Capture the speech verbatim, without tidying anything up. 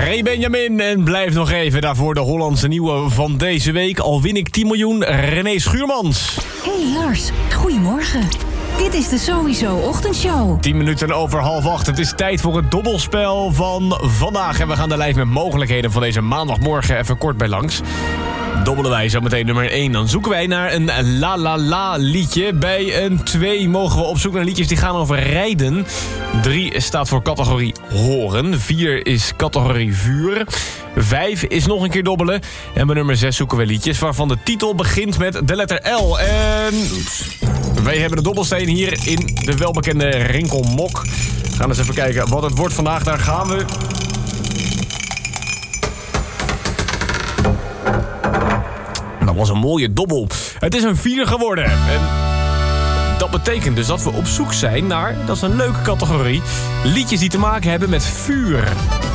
Ray Benjamin en blijf nog even daarvoor de Hollandse nieuwe van deze week. Al win ik tien miljoen, René Schuurmans. Hey Lars, goedemorgen. Dit is de Sowieso Ochtendshow. tien minuten over half acht. Het is tijd voor het dobbelspel van vandaag. En we gaan de lijst met mogelijkheden van deze maandagmorgen even kort bij langs. Dobbelen wij zo meteen nummer één. Dan zoeken wij naar een La La La liedje. Bij een twee mogen we op zoek naar liedjes die gaan over rijden. drie staat voor categorie horen. vier is categorie vuur. vijf is nog een keer dobbelen. En bij nummer zes zoeken we liedjes waarvan de titel begint met de letter L. En wij hebben de dobbelsteen hier in de welbekende Rinkelmok. We gaan eens even kijken wat het wordt vandaag. Daar gaan we. Dat was een mooie dobbel. Het is een vier geworden. En dat betekent dus dat we op zoek zijn naar, dat is een leuke categorie, liedjes die te maken hebben met vuur.